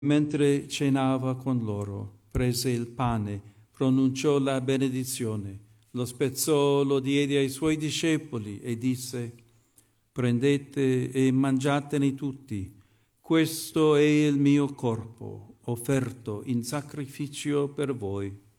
Mentre cenava con loro, prese il pane, pronunciò la benedizione, lo spezzò, lo diede ai suoi discepoli e disse: «Prendete e mangiatene tutti, questo è il mio corpo, offerto in sacrificio per voi».